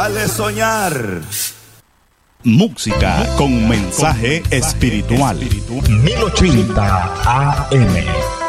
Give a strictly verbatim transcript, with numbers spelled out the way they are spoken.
vale soñar. Música con mensaje espiritual. mil ochenta A M.